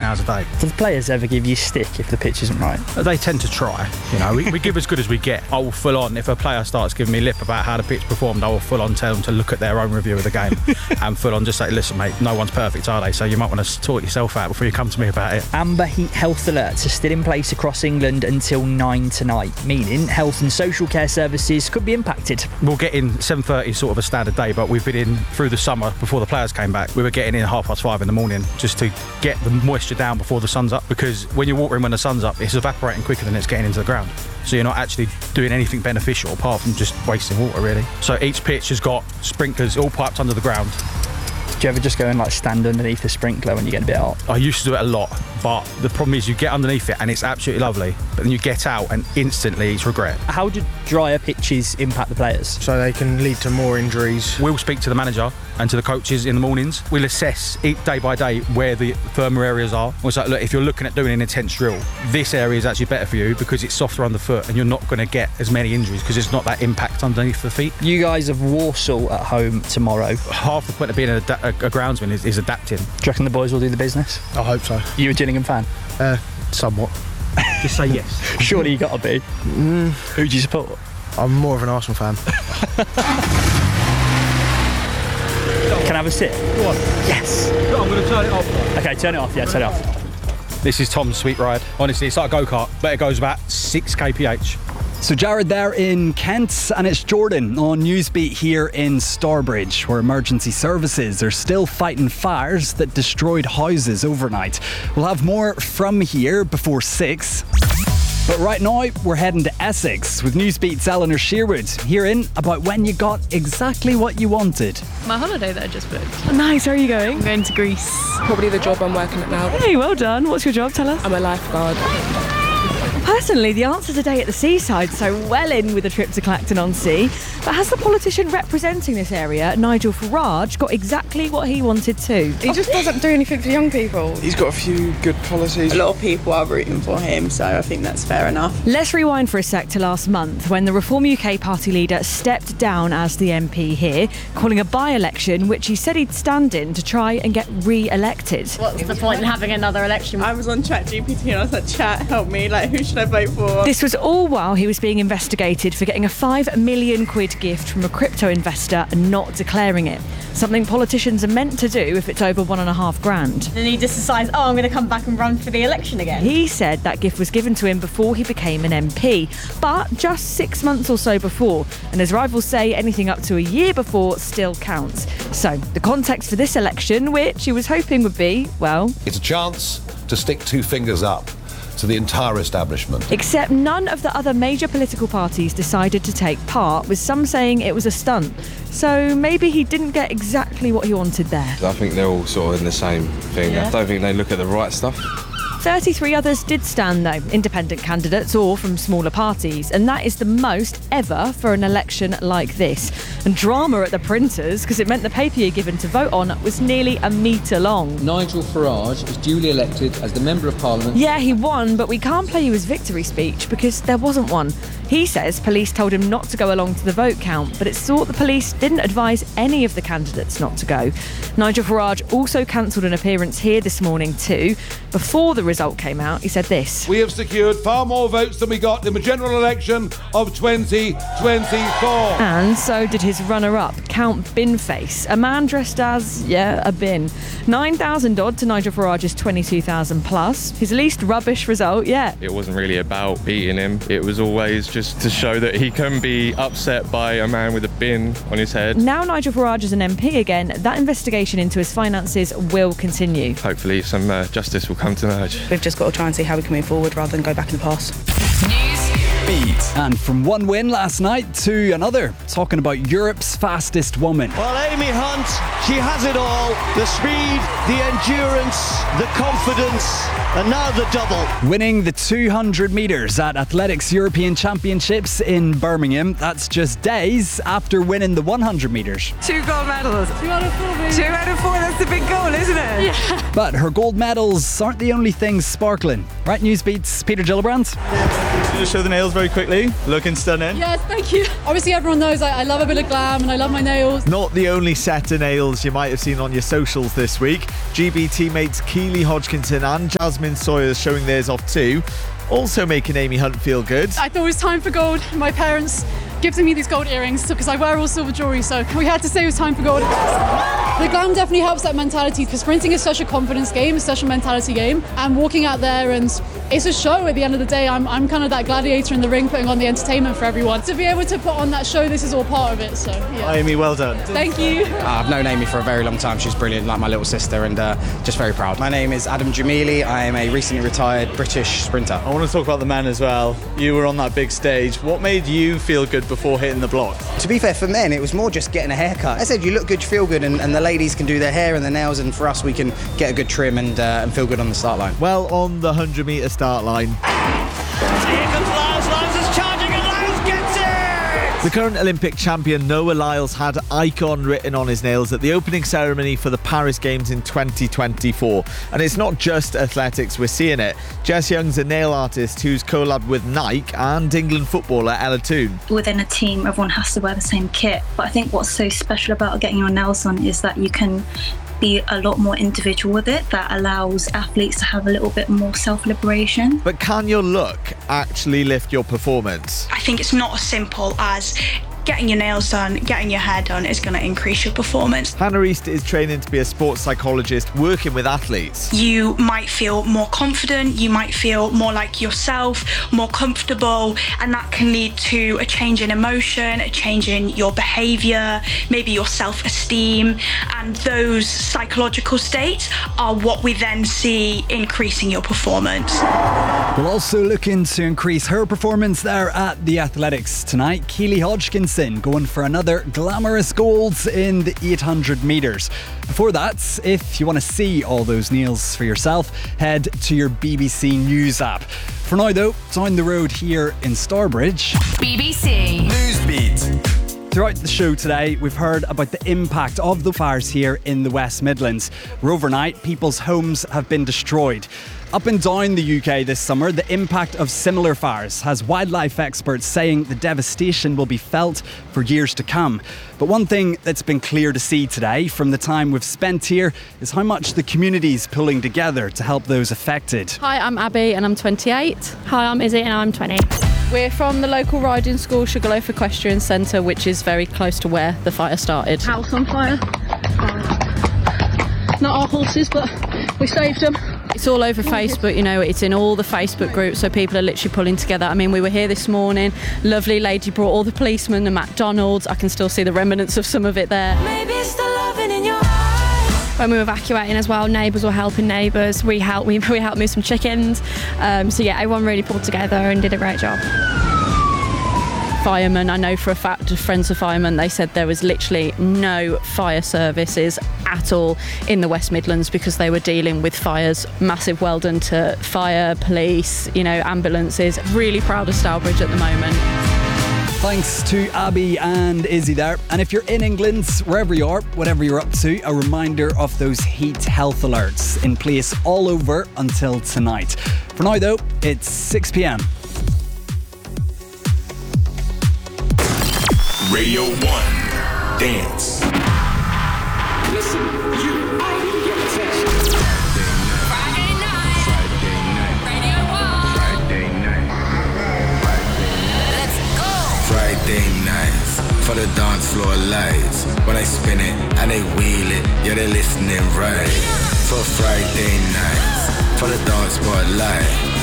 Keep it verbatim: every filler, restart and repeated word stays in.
hours a day. Do the players ever give you stick if the pitch isn't right? They tend to try. You know, we, we give as good as we get. I will full on, if a player starts giving me lip about how the pitch performed, I will full on tell them to look at their own review of the game and full on just say, listen, mate, no one's perfect, are they? So you might want to sort yourself out before you come to me about it. Amber Heat health alerts are still in place across England until nine tonight, meaning health and social care services could be impacted. We'll get in seven thirty, sort of a standard day, but we've been in through the summer before the players came back. We were getting in at half past five in the morning just to get the moisture down before the sun's up, because when you're watering when the sun's up, it's evaporating quicker than it's getting into the ground. So you're not actually doing anything beneficial apart from just wasting water, really. So each pitch has got sprinklers all piped under the ground. Do you ever just go and like stand underneath the sprinkler when you get a bit hot? I used to do it a lot, but the problem is you get underneath it and it's absolutely lovely, but then you get out and instantly it's regret. How do drier pitches impact the players? So they can lead to more injuries. We'll speak to the manager and to the coaches in the mornings. We'll assess each day by day where the firmer areas are. We'll say, look, if you're looking at doing an intense drill, this area is actually better for you because it's softer underfoot and you're not going to get as many injuries because it's not that impact underneath the feet. You guys have Walsall at home tomorrow. Half the point of being a, a, a groundsman is, is adapting. Do you reckon the boys will do the business? I hope so. You a Gillingham fan? Uh, somewhat. Just say yes. Surely you got to be. Mm, Who do you support? I'm more of an Arsenal fan. Can I have a sip? Go on. Yes. I'm going to turn it off. Okay, turn it off. Yeah, turn it off. This is Tom's sweet ride. Honestly, it's like a go-kart, but it goes about six k p h. So Jared there in Kent, and it's Jordan on Newsbeat here in Starbridge, where emergency services are still fighting fires that destroyed houses overnight. We'll have more from here before six. But right now, we're heading to Essex with Newsbeat's Eleanor Sherwood, hearing about when you got exactly what you wanted. My holiday that I just booked. Oh, nice, where are you going? I'm going to Greece. Probably the job I'm working at now. Hey, well done. What's your job? Tell us. I'm a lifeguard. Personally, the answer today at the seaside, so well in with a trip to Clacton-on-Sea. But has the politician representing this area, Nigel Farage, got exactly what he wanted to? He just doesn't do anything for young people. He's got a few good policies. A lot of people are rooting for him, so I think that's fair enough. Let's rewind for a sec to last month when the Reform U K party leader stepped down as the M P here, calling a by-election which he said he'd stand in to try and get re-elected. What's the point in having another election? I was on ChatGPT and I was like, chat, help me, like, who should I vote for? This was all while he was being investigated for getting a five million quid gift from a crypto investor and not declaring it. Something politicians are meant to do if it's over one and a half grand. And he just decides, oh, I'm going to come back and run for the election again. He said that gift was given to him before he became an M P, but just six months or so before. And as rivals say, anything up to a year before still counts. So the context for this election, which he was hoping would be, well... It's a chance to stick two fingers up to the entire establishment. Except none of the other major political parties decided to take part, with some saying it was a stunt. So maybe he didn't get exactly what he wanted there. I think they're all sort of in the same thing. Yeah. I don't think they look at the right stuff. thirty-three others did stand though, independent candidates or from smaller parties, and that is the most ever for an election like this. And drama at the printers, because it meant the paper you're given to vote on was nearly a metre long. Nigel Farage is duly elected as the Member of Parliament. Yeah, he won, but we can't play you his victory speech because there wasn't one. He says police told him not to go along to the vote count, but it's thought the police didn't advise any of the candidates not to go. Nigel Farage also cancelled an appearance here this morning too. Before the result came out, he said this. We have secured far more votes than we got in the general election of twenty twenty-four. And so did his runner-up, Count Binface, a man dressed as, yeah, a bin. nine thousand odd to Nigel Farage's twenty-two thousand plus. His least rubbish result yet. It wasn't really about beating him. It was always just to show that he can be upset by a man with a bin on his head. Now Nigel Farage is an M P again, that investigation into his finances will continue. Hopefully some uh, justice will come to emerge. We've just got to try and see how we can move forward rather than go back in the past. Beat. And from one win last night to another, talking about Europe's fastest woman. Well, Amy Hunt, she has it all. The speed, the endurance, the confidence. And now the double. Winning the two hundred metres at Athletics European Championships in Birmingham. That's just days after winning the one hundred metres. Two gold medals. Two out of four, baby. Two out of four, that's the big goal, isn't it? Yeah. But her gold medals aren't the only things sparkling. Right, Newsbeat's Peter Gillibrand? Just show the nails very quickly. Looking stunning. Yes, thank you. Obviously everyone knows I, I love a bit of glam and I love my nails. Not the only set of nails you might have seen on your socials this week. G B teammates Keely Hodgkinson and Jasmine Sawyers showing theirs off too. Also making Amy Hunt feel good. I thought it was time for gold. My parents gifted me these gold earrings because I wear all silver jewelry, so we had to say it was time for gold. The glam definitely helps that mentality because sprinting is such a confidence game, it's such a mentality game, and walking out there and it's a show at the end of the day. I'm, I'm kind of that gladiator in the ring putting on the entertainment for everyone. To be able to put on that show, this is all part of it, so yeah. Amy, well done. Thank you. Uh, I've known Amy for a very long time. She's brilliant, like my little sister, and uh, just very proud. My name is Adam Jamili. I am a recently retired British sprinter. I want to talk about the men as well. You were on that big stage. What made you feel good before hitting the block? To be fair, for men, it was more just getting a haircut. I said, you look good, you feel good, and, and the ladies can do their hair and their nails, and for us, we can get a good trim and, uh, and feel good on the start line. Well, on the one hundred metre start line. Here comes Lyles. Lyles is charging and Lyles gets it! The current Olympic champion Noah Lyles had Icon written on his nails at the opening ceremony for the Paris Games in twenty twenty-four. And it's not just athletics, we're seeing it. Jess Young's a nail artist who's collabed with Nike and England footballer Ella Toone. Within a team, everyone has to wear the same kit. But I think what's so special about getting your nails done is that you can be a lot more individual with it. That allows athletes to have a little bit more self-liberation. But can your look actually lift your performance? I think it's not as simple as getting your nails done, getting your hair done is going to increase your performance. Hannah East is training to be a sports psychologist working with athletes. You might feel more confident, you might feel more like yourself, more comfortable, and that can lead to a change in emotion, a change in your behaviour, maybe your self-esteem, and those psychological states are what we then see increasing your performance. We're also looking to increase her performance there at the Athletics tonight. Keely Hodgkinson going for another glamorous gold in the eight hundred metres. Before that, if you want to see all those nails for yourself, head to your B B C News app. For now though, down the road here in Starbridge, B B C Newsbeat. Throughout the show today, we've heard about the impact of the fires here in the West Midlands, where overnight people's homes have been destroyed. Up and down the U K this summer, the impact of similar fires has wildlife experts saying the devastation will be felt for years to come. But one thing that's been clear to see today from the time we've spent here is how much the community's pulling together to help those affected. Hi, I'm Abby and I'm twenty-eight. Hi, I'm Izzy and I'm twenty. We're from the local riding school, Sugarloaf Equestrian Centre, which is very close to where the fire started. House on fire. Not our horses, but we saved them. It's all over Facebook, you know, it's in all the Facebook groups, so people are literally pulling together. I mean, we were here this morning, lovely lady brought all the policemen and McDonald's. I can still see the remnants of some of it there. Maybe it's the loving in your eyes. When we were evacuating as well, neighbours were helping neighbours. We helped, we, we helped move some chickens. Um, so yeah, everyone really pulled together and did a great job. Firemen, I know for a fact, friends of firemen, they said there was literally no fire services at all in the West Midlands because they were dealing with fires. Massive well done to fire, police, you know, ambulances. Really proud of Stourbridge at the moment. Thanks to Abby and Izzy there. And if you're in England, wherever you are, whatever you're up to, a reminder of those heat health alerts in place all over until tonight. For now though, it's six p.m. Radio one Dance. Listen, you, I didn't get attention. Friday night. Friday night. Radio one. Friday night. Let's go. Friday nights for the dance floor lights. When I spin it and they wheel it, yeah, they're listening right. For Friday nights for the dance floor lights.